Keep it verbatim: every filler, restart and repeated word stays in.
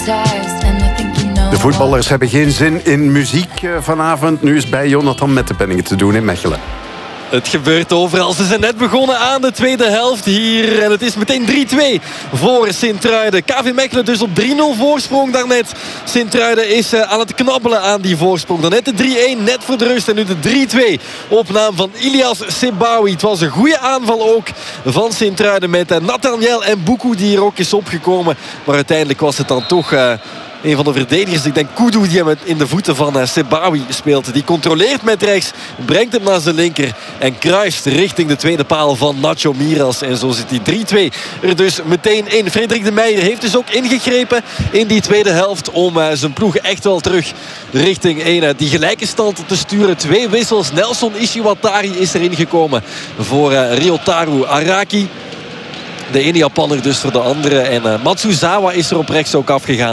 De voetballers hebben geen zin in muziek vanavond. Nu is bij Jonathan Mettepenningen te doen in Mechelen. Het gebeurt overal. Ze zijn net begonnen aan de tweede helft hier. En het is meteen drie twee voor Sint-Truiden. K V Mechelen dus op drie nul voorsprong daarnet. Sint-Truiden is aan het knabbelen aan die voorsprong. Daarnet de drie een net voor de rust. En nu de drie twee op naam van Ilias Sebawi. Het was een goede aanval ook van Sint-Truiden met Nathaniel en Buku die er ook is opgekomen. Maar uiteindelijk was het dan toch... Uh, Een van de verdedigers, ik denk Kudu, die hem in de voeten van uh, Sebawi speelt. Die controleert met rechts, brengt hem naar zijn linker en kruist richting de tweede paal van Nacho Miras. En zo zit die drie twee er dus meteen in. Frederik de Meijer heeft dus ook ingegrepen in die tweede helft om uh, zijn ploeg echt wel terug richting een, uh, die gelijke stand te sturen. Twee wissels. Nelson Ishiwatari is erin gekomen voor uh, Ryotaru Araki. De ene Japanner dus voor de andere. En uh, Matsuzawa is er op rechts ook afgegaan.